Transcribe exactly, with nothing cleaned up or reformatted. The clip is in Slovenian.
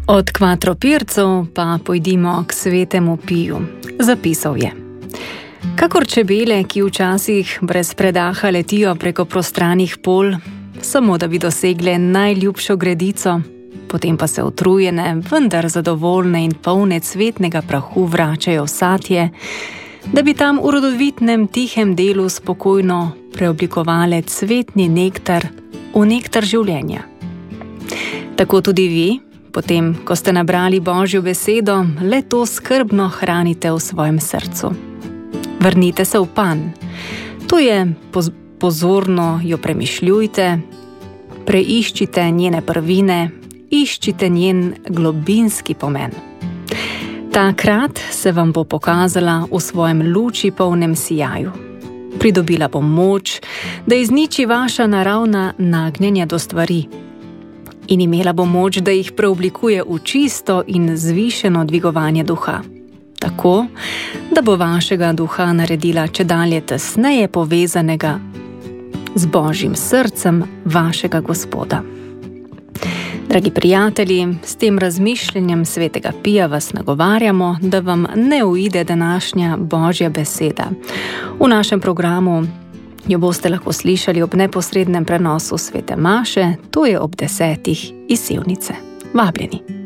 Od kvatropircev pa pojdimo k svetemu Piju. Zapisal je: kakor čebele, ki včasih brez predaha letijo preko prostranih polj, samo da bi dosegle najljubšo gredico, potem pa se utrujene, vendar zadovoljne in polne cvetnega prahu vračajo v satje, da bi tam v rodovitnem tihem delu spokojno preoblikovale cvetni nektar v nektar življenja. Tako tudi vi, potem, ko ste nabrali Božjo besedo, le to skrbno hranite v svojem srcu. Vrnite se v Pan. To je, poz- pozorno jo premišljujte, preiščite njene prvine, iščite njen globinski pomen. Takrat se vam bo pokazala v svojem luči polnem sijaju. Pridobila bo moč, da izniči vaša naravna nagnjenja do stvari. In imela bo moč, da jih preoblikuje v čisto in zvišeno dvigovanje duha. Tako, da bo vašega duha naredila čedalje tesneje povezanega z Božjim srcem vašega Gospoda. Dragi prijatelji, s tem razmišljanjem svetega Pija vas nagovarjamo, da vam ne uide današnja Božja beseda. V našem programu jo boste lahko slišali ob neposrednem prenosu svete maše, to je ob desetih iz Sevnice. Vabljeni.